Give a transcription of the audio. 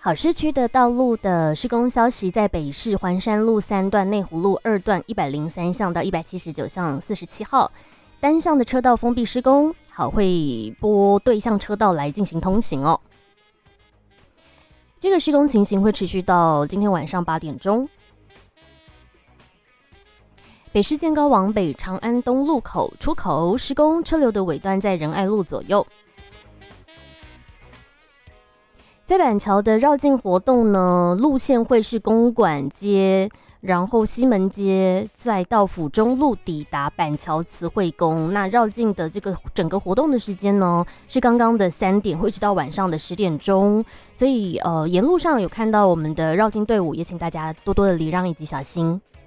好，市区的道路的施工消息，在北市环山路3段、内湖路2段103巷到179巷47号，单向的车道封闭施工，好，会拨对向车道来进行通行哦。这个施工情形会持续到今天晚上8点钟。北市健高往北长安东路口出口施工，车流的尾段在仁爱路左右。在板桥的绕境活动呢，路线会是公馆街，然后西门街，再到府中路抵达板桥慈惠宫。那绕境的这个整个活动的时间呢，是刚刚的3点，会一直到晚上的10点钟。所以沿路上有看到我们的绕境队伍，也请大家多多的礼让以及小心。